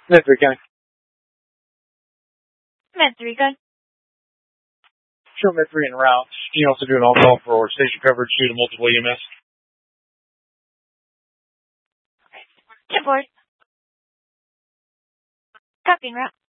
Med 3 County. Med 3, good. Show Med 3 en route. Can you also do an all-call for station coverage due to multiple EMS? Okay. 10-4. Copy en route.